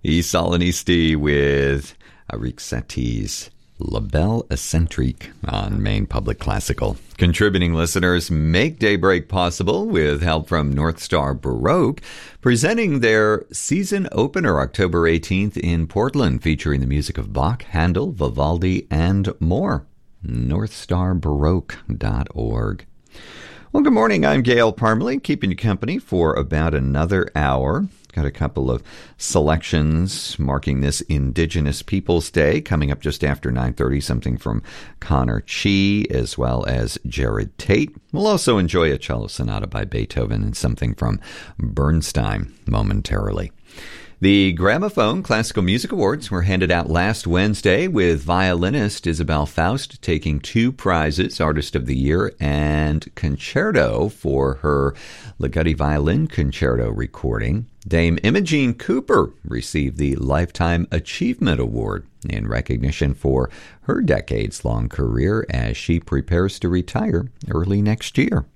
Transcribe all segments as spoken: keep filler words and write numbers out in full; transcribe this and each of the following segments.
Solenisti with Arik Satie's La Belle Eccentrique on Maine Public Classical. Contributing listeners make Daybreak possible with help from North Star Baroque, presenting their season opener October eighteenth in Portland, featuring the music of Bach, Handel, Vivaldi, and more. north star baroque dot org. Well, good morning. I'm Gail Parmalee, keeping you company for about another hour. Got a couple of selections marking this Indigenous Peoples Day coming up just after nine thirty, something from Connor Chi as well as Jared Tate. We'll also enjoy a cello sonata by Beethoven and something from Bernstein momentarily. The Gramophone Classical Music Awards were handed out last Wednesday, with violinist Isabel Faust taking two prizes, Artist of the Year and Concerto, for her Ligeti Violin Concerto recording. Dame Imogene Cooper received the Lifetime Achievement Award in recognition for her decades-long career as she prepares to retire early next year.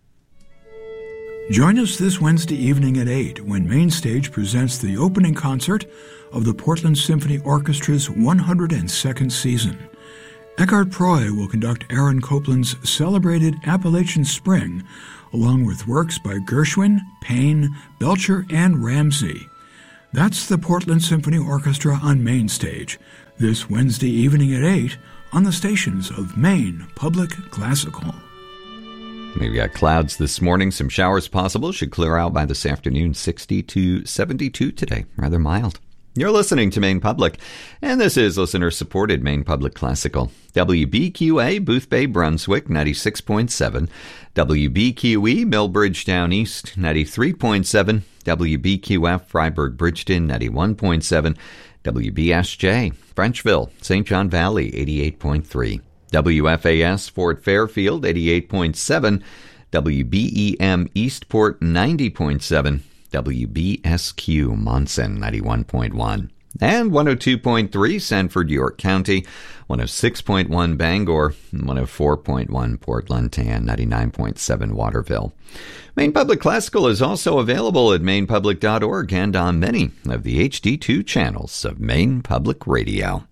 Join us this Wednesday evening at eight when Mainstage presents the opening concert of the Portland Symphony Orchestra's one hundred second season. Eckhart Proy will conduct Aaron Copland's celebrated Appalachian Spring, along with works by Gershwin, Payne, Belcher, and Ramsey. That's the Portland Symphony Orchestra on Mainstage, this Wednesday evening at eight on the stations of Maine Public Classical. We've got clouds this morning, some showers possible, should clear out by this afternoon, sixty to seventy-two today, rather mild. You're listening to Maine Public, and this is listener-supported Maine Public Classical. W B Q A, Boothbay, Brunswick, ninety-six point seven. W B Q E, Millbridge Down East, ninety-three point seven. W B Q F, Freiburg, Bridgeton, ninety-one point seven. W B S J, Frenchville, Saint John Valley, eighty-eight point three. W F A S, Fort Fairfield, eighty-eight point seven. W B E M, Eastport, ninety point seven. W B S Q, Monson, ninety-one point one. And one oh two point three, Sanford, York County, one oh six point one, Bangor, one oh four point one, Portland, and ninety-nine point seven, Waterville. Maine Public Classical is also available at maine public dot org and on many of the H D two channels of Maine Public Radio.